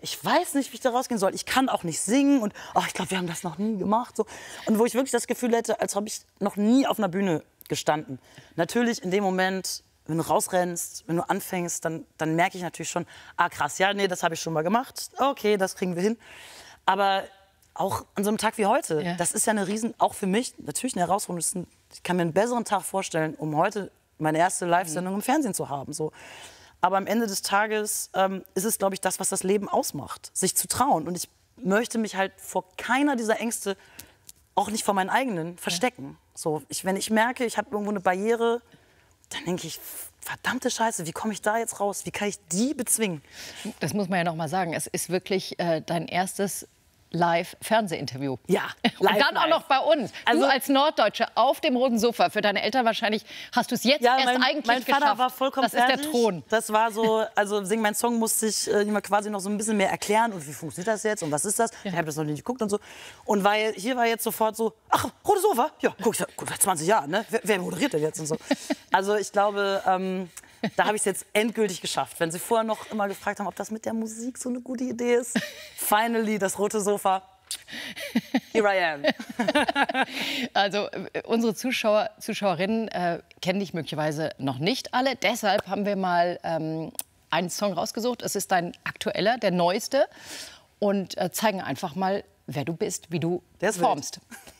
ich weiß nicht, wie ich da rausgehen soll. Ich kann auch nicht singen und ich glaube, wir haben das noch nie gemacht. So. Und wo ich wirklich das Gefühl hätte, als ob ich noch nie auf einer Bühne gestanden. Natürlich in dem Moment, wenn du rausrennst, wenn du anfängst, dann merke ich natürlich schon, krass, ja, nee, das habe ich schon mal gemacht. Okay, das kriegen wir hin. Aber auch an so einem Tag wie heute, das ist ja eine auch für mich, natürlich eine Herausforderung. Ich kann mir einen besseren Tag vorstellen, um heute meine erste Live-Sendung im Fernsehen zu haben. So. Aber am Ende des Tages ist es, glaube ich, das, was das Leben ausmacht, sich zu trauen. Und ich möchte mich halt vor keiner dieser Ängste, auch nicht vor meinen eigenen, verstecken. So, wenn ich merke, ich habe irgendwo eine Barriere, dann denke ich, verdammte Scheiße, wie komme ich da jetzt raus? Wie kann ich die bezwingen? Das muss man ja noch mal sagen. Es ist wirklich dein erstes Live-Fernsehinterview. Ja, und dann auch noch bei uns. Also du als Norddeutsche auf dem roten Sofa. Für deine Eltern wahrscheinlich hast du es jetzt erst eigentlich mein Vater geschafft. War vollkommen das ist der Thron. Das war so, also Sing mein Song musste ich immer quasi noch so ein bisschen mehr erklären. Und wie funktioniert das jetzt? Und was ist das? Ich habe das noch nicht geguckt und so. Und weil hier war jetzt sofort so, ach, rote Sofa? Ja, guck, seit 20 Jahren, ne? Wer moderiert denn jetzt und so? Also ich glaube, da habe ich es jetzt endgültig geschafft. Wenn Sie vorher noch immer gefragt haben, ob das mit der Musik so eine gute Idee ist. Finally, das rote Sofa. Here I am. Also unsere Zuschauerinnen kennen dich möglicherweise noch nicht alle. Deshalb haben wir mal einen Song rausgesucht. Es ist dein aktueller, der neueste. Und zeigen einfach mal, wer du bist, wie du performst.